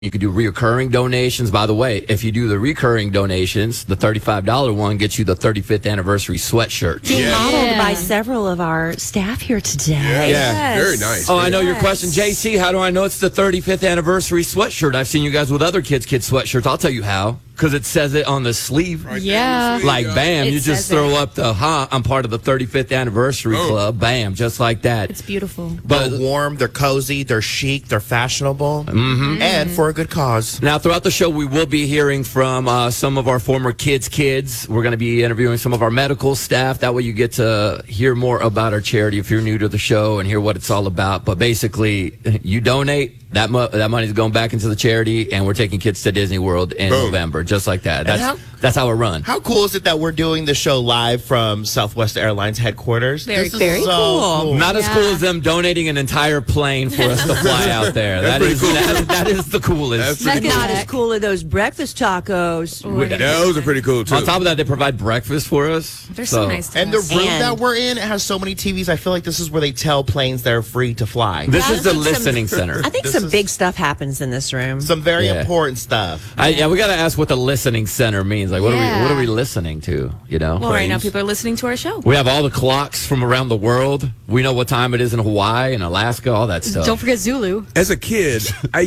You could do recurring donations. By the way, if you do the recurring donations, the $35 one gets you the 35th anniversary sweatshirt. Being modeled by several of our staff here today. Yeah, very nice. Oh, I know your question. JC, how do I know it's the 35th anniversary sweatshirt? I've seen you guys with other kids' sweatshirts. I'll tell you how. Because it says it on the sleeve. Right Yeah. there, Like, bam, It you just says throw up the, I'm part of the 35th anniversary club. Bam, just like that. It's beautiful. But They're warm, they're cozy, they're chic, they're fashionable, and for a good cause. now, throughout the show, we will be hearing from some of our former kids. We're going to be interviewing some of our medical staff. That way you get to hear more about our charity if you're new to the show and hear what it's all about. But basically, you donate, that money is going back into the charity, and we're taking kids to Disney World in November, just like that. That's how it runs. How cool is it that we're doing the show live from Southwest Airlines headquarters? Very This is Very cool. Not as cool as them donating an entire plane for us to fly out there. That is the coolest. But not as cool as those breakfast tacos. Those are pretty cool, too. On top of that, they provide breakfast for us. They're so nice to And the us. room And- that we're in, it has so many TVs. I feel like this is where they tell planes they're free to fly. This is the I think some- listening center. I think This some is- big stuff happens in this room. Some very Yeah. important stuff. We got to ask what the listening center means. Like, what are we listening to? You know? Well, right now people are listening to our show. We have all the clocks from around the world. We know what time it is in Hawaii and Alaska, all that stuff. Don't forget Zulu. As a kid,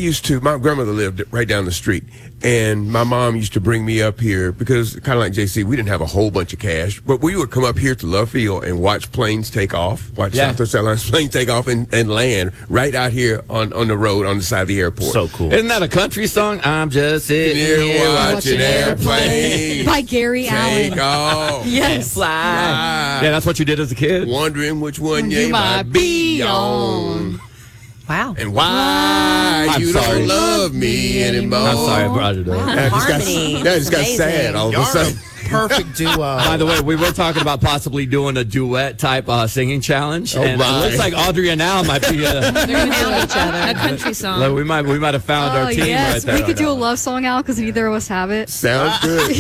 my grandmother lived right down the street, and my mom used to bring me up here because, kind of like JC, we didn't have a whole bunch of cash, but we would come up here to Love Field and watch planes take off, watch Southwest Airlines planes take off and land right out here on the road on the side of the airport. So cool. Isn't that a country song? I'm just sitting Here here watching airplanes By Gary take Allen. off. Yes. Yeah, that's what you did as a kid. Wondering which one you might be on. Wow. And why I'm you sorry. don't love me anymore. I'm sorry, I brought it up. Wow. Yeah, Harmony. it just got Amazing. sad all of a Y'all are sudden. a perfect duo. By the way, we were talking about possibly doing a duet type singing challenge, and right. it looks like Audrey and Al might be. They're going to do each other. a country song. Like, we might have found our team right there. We could do a love song, Al, because neither of us have it. Sounds good.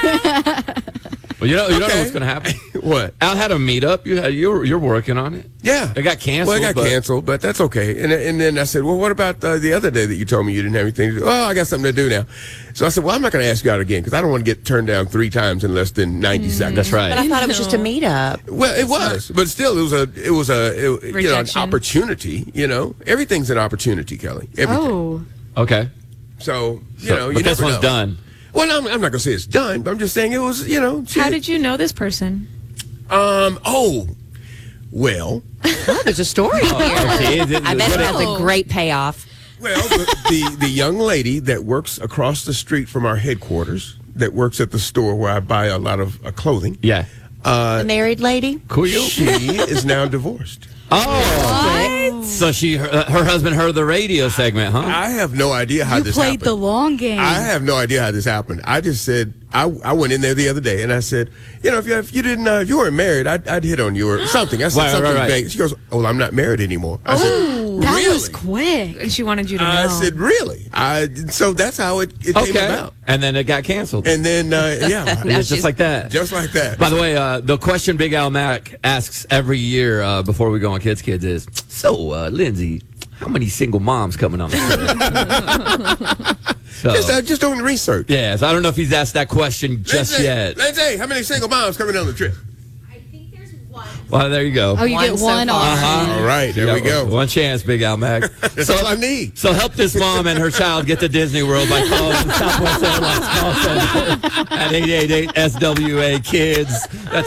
Well, you don't know what's going to happen. What? Al had a meetup. You're working on it. Yeah. It got canceled. Well, it got canceled, but that's okay. And then I said, well, what about the other day that you told me you didn't have anything to do? Oh, I got something to do now. So I said, well, I'm not going to ask you out again because I don't want to get turned down 3 times in less than 90 seconds. That's right. But I thought it was just a meetup. Well, it was, but still, it was an Rejection. opportunity. Everything's an opportunity, Kelly. Everything. Oh. Okay. So you but this never one's know. done. Well, I'm not going to say it's done, but I'm just saying it was. How did you know this person? Well, Oh, there's a story here. I bet it has a great payoff. Well, the young lady that works across the street from our headquarters, that works at the store where I buy a lot of clothing. Yeah. The married lady. Cool. She is now divorced. Oh. So her husband heard the radio segment, huh? I have no idea how You this played happened. the long game. I have no idea how this happened. I just said I went in there the other day and I said, if you weren't married, I'd hit on you or something. I said something vague. She goes, "Oh, I'm not married anymore." I said, that "Really?" was quick. And she wanted you to know. I said, "Really?" So that's how it came about. And then it got canceled. And then It's just like that. just like that. By the way, the question Big Al Mac asks every year before we go on Kids is, so, Lindsay, how many single moms coming on the show? Just doing research. Yes, I don't know if he's asked that question just yet. Lindsay, how many single moms coming on the trip? Well, there you go. Oh, you get so one far. off. All right, there we go. One chance, Big Al Mac. That's all I need. So help this mom and her child get to Disney World by calling Southwest Airlines call center at 888-SWA-KIDS. That's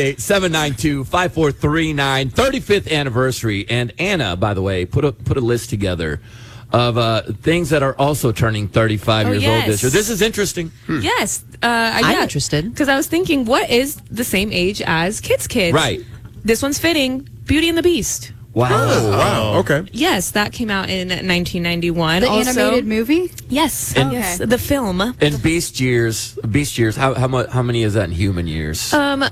888-792-5439. 35th anniversary. And Anna, by the way, put a list together of things that are also turning 35 years old this year. This is interesting. Yes. I'm interested. Because I was thinking, what is the same age as Kids? Right. This one's fitting. Beauty and the Beast. Wow. Oh, wow. Okay. Yes, that came out in 1991. The Also- animated movie? Yes. And- Yes. The film. In Beast years, how many is that in human years?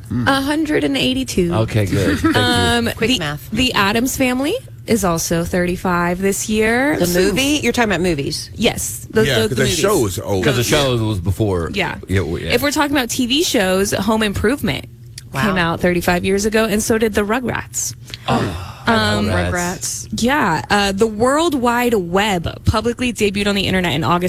182. Okay, good. Thank you. Quick math. The Addams Family is also 35 this year. The movie? You're talking about movies. Yes. Yeah, the because the movies. show is old. Because the show was before. Yeah. Yeah. If we're talking about TV shows, Home Improvement came out 35 years ago, and so did The Rugrats. Rugrats. Yeah, the World Wide Web publicly debuted on the internet in August